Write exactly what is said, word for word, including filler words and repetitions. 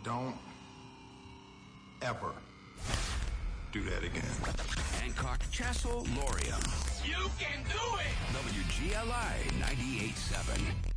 Don't ever do that again. Hancock, Castle, Loria. You can do it! W G L I ninety-eight point seven.